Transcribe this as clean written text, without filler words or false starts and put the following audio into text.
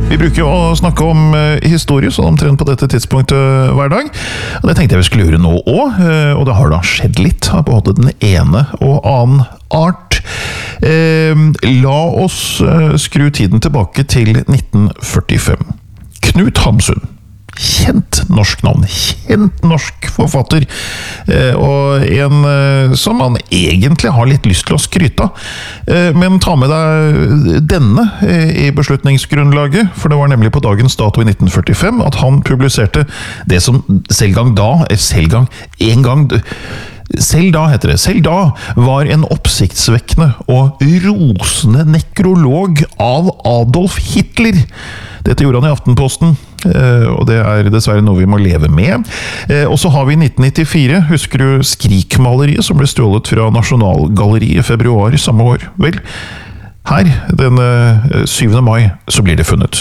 Vi bruker jo å snakke om historie, sånn omtrent på dette tidspunktet hver dag. Og det tenkte jeg vi skulle gjøre nå også, og det har da skjedd litt av både den ene og annen art. La oss skru tiden tilbake til 1945. Knut Hamsun. Kjent norsk navn, kjent norsk forfatter, og en som man egentlig har litt lyst til å skryte av. Men ta med deg denne i beslutningsgrunnlaget, for det var nemlig på dagens dato i 1945 at han publiserte det som selv da var en oppsiktsvekkende og rosende nekrolog av Adolf Hitler. Dette gjorde han i Aftenposten, og det er dessverre noe vi må leve med. Og så har vi 1994, husker du Skrik-maleriet som ble stjålet fra Nasjonalgalleriet i februar samme år? Vel, her, den 7. mai, så blir det funnet.